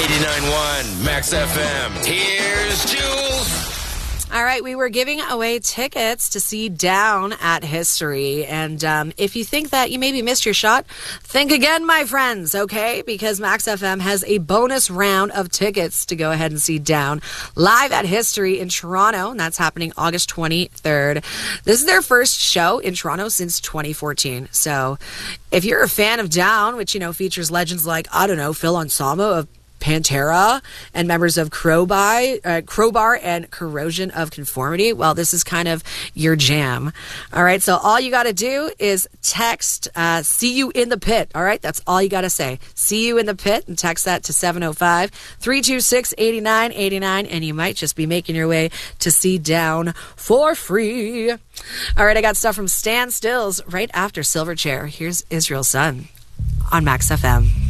89.1 Max FM. Here's Jules. All right, we were giving away tickets to see Down at History. And if you think that you maybe missed your shot, think again, my friends, okay? Because Max FM has a bonus round of tickets to go ahead and see Down live at History in Toronto. And that's happening August 23rd. This is their first show in Toronto since 2014. So if you're a fan of Down, which, you know, features legends like, I don't know, Phil Anselmo of Pantera and members of Crowbar and Corrosion of Conformity, well, this is kind of your jam. All right, so all you got to do is text see you in the pit. All right, that's all you got to say. See you in the pit, and text that to 705-326-8989, and you might just be making your way to see Down for free. All right, I got stuff from Stan Stills right after Silverchair. Here's Israel's Son on Max FM.